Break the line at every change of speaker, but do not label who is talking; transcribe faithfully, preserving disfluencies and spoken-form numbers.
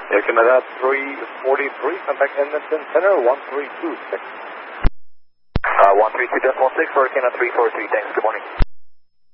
Air Canada three forty-three, contact Edmonton Center one three two six.
Uh, one three two decimal six, Air Canada three four three, thanks, good morning.